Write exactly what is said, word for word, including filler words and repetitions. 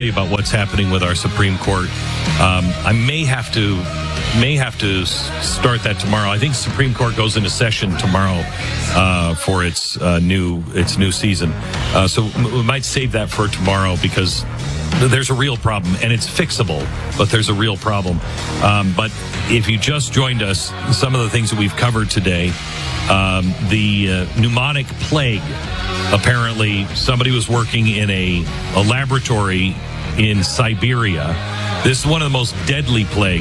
you about what's happening with our Supreme Court. Um, I may have to may have to start that tomorrow. I think Supreme Court goes into session tomorrow uh, for its uh, new its new season. Uh, so we might save that for tomorrow because there's a real problem, and it's fixable, but there's a real problem. Um, but if you just joined us, some of the things that we've covered today, um, the uh, pneumonic plague. Apparently, somebody was working in a, a laboratory in Siberia. This is one of the most deadly plagues.